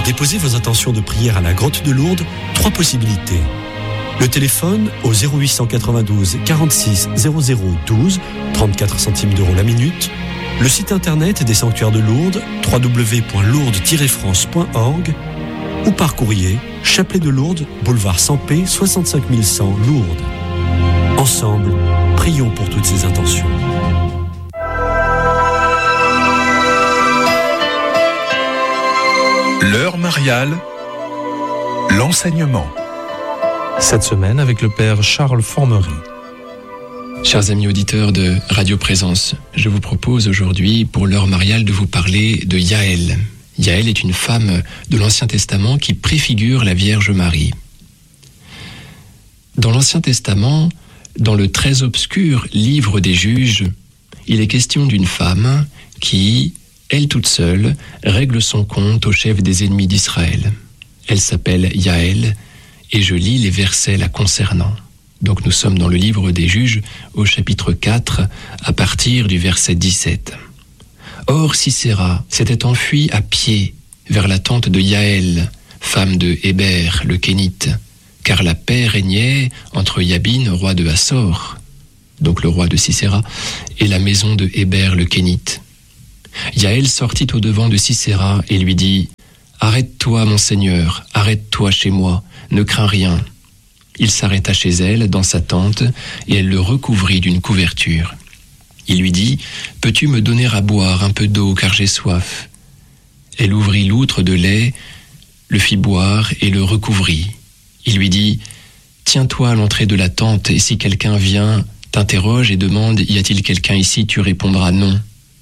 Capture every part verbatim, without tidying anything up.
déposer vos intentions de prière à la Grotte de Lourdes, trois possibilités. Le téléphone au zéro huit cent quatre-vingt-douze quarante-six zéro zéro douze, trente-quatre centimes d'euros la minute. Le site internet des sanctuaires de Lourdes, w w w point lourdes tiret france point org, ou par courrier, Chapelet de Lourdes, boulevard Sampé, soixante-cinq mille cent, Lourdes. Ensemble, prions pour toutes ces intentions. L'heure mariale, l'enseignement. Cette semaine avec le père Charles Formery. Chers amis auditeurs de Radio Présence, je vous propose aujourd'hui pour l'heure mariale de vous parler de Yaël. Yaël est une femme de l'Ancien Testament qui préfigure la Vierge Marie. Dans l'Ancien Testament, dans le très obscur livre des Juges, il est question d'une femme qui, elle toute seule, règle son compte au chef des ennemis d'Israël. Elle s'appelle Yaël, et je lis les versets la concernant. Donc nous sommes dans le livre des Juges, au chapitre quatre, à partir du verset dix-sept. Or Sisera s'était enfui à pied vers la tente de Yaël, femme de Héber le Kénite, car la paix régnait entre Yabin, roi de Hassor, donc le roi de Sisera, et la maison de Héber le Kénite. Yaël sortit au-devant de Sisera et lui dit « Arrête-toi, mon Seigneur, arrête-toi chez moi, ne crains rien. » Il s'arrêta chez elle, dans sa tente, et elle le recouvrit d'une couverture. Il lui dit « Peux-tu me donner à boire un peu d'eau, car j'ai soif ?» Elle ouvrit l'outre de lait, le fit boire et le recouvrit. Il lui dit « Tiens-toi à l'entrée de la tente, et si quelqu'un vient, t'interroge et demande « Y a-t-il quelqu'un ici ?» tu répondras « Non ».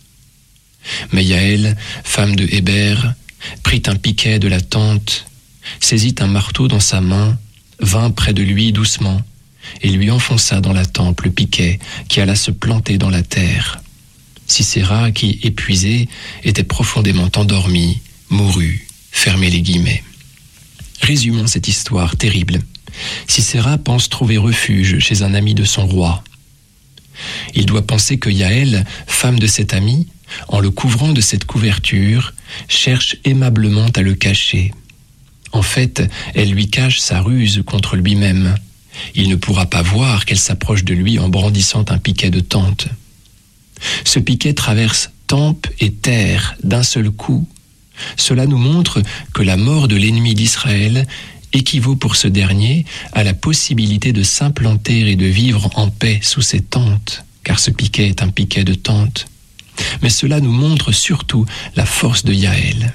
Mais Yaël, femme de Héber, prit un piquet de la tente, saisit un marteau dans sa main, vint près de lui doucement, et lui enfonça dans la tempe le piquet qui alla se planter dans la terre. Sisera, qui, épuisé, était profondément endormi, mourut. Fermez les guillemets. Résumons cette histoire terrible. Sisera pense trouver refuge chez un ami de son roi. Il doit penser que Yaël, femme de cet ami, en le couvrant de cette couverture, cherche aimablement à le cacher. En fait, elle lui cache sa ruse contre lui-même. Il ne pourra pas voir qu'elle s'approche de lui en brandissant un piquet de tente. Ce piquet traverse tempe et terre d'un seul coup. Cela nous montre que la mort de l'ennemi d'Israël équivaut pour ce dernier à la possibilité de s'implanter et de vivre en paix sous ses tentes, car ce piquet est un piquet de tente. Mais cela nous montre surtout la force de Yaël.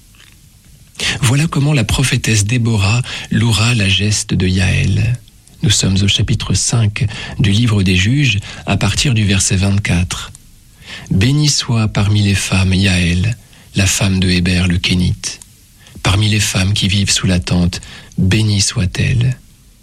Voilà comment la prophétesse Déborah louera la geste de Yaël. Nous sommes au chapitre cinq du livre des Juges, à partir du verset vingt-quatre. « Béni soit parmi les femmes Yaël, la femme de Héber le Kénite. Parmi les femmes qui vivent sous la tente, bénie soit-elle. »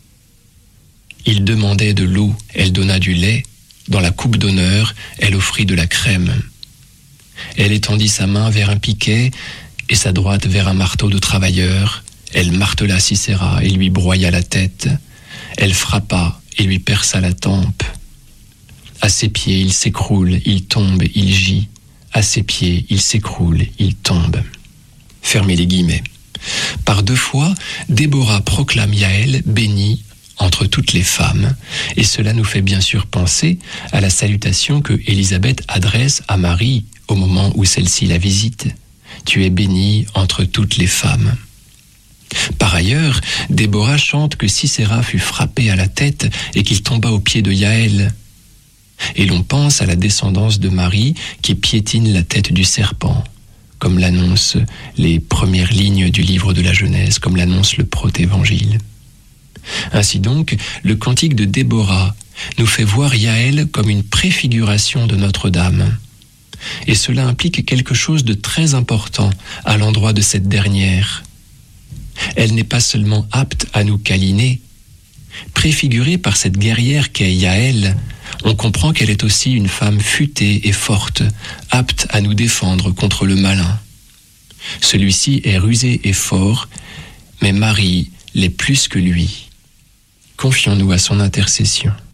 Il demandait de l'eau, elle donna du lait. Dans la coupe d'honneur, elle offrit de la crème. Elle étendit sa main vers un piquet et sa droite vers un marteau de travailleur. Elle martela Sisera et lui broya la tête. Elle frappa et lui perça la tempe. À ses pieds, il s'écroule, il tombe, il gît. À ses pieds, il s'écroule, il tombe. Fermez les guillemets. Par deux fois, Déborah proclame Yaël bénie entre toutes les femmes, et cela nous fait bien sûr penser à la salutation que Élisabeth adresse à Marie au moment où celle-ci la visite. Tu es bénie entre toutes les femmes. Par ailleurs, Déborah chante que Sisera fut frappé à la tête et qu'il tomba aux pieds de Yaël. Et l'on pense à la descendance de Marie qui piétine la tête du serpent, comme l'annoncent les premières lignes du livre de la Genèse, comme l'annonce le protévangile. Ainsi donc, le cantique de Déborah nous fait voir Yaël comme une préfiguration de Notre-Dame. Et cela implique quelque chose de très important à l'endroit de cette dernière. Elle n'est pas seulement apte à nous câliner. Préfigurée par cette guerrière qu'est Yaël, on comprend qu'elle est aussi une femme futée et forte, apte à nous défendre contre le malin. Celui-ci est rusé et fort, mais Marie l'est plus que lui. Confions-nous à son intercession.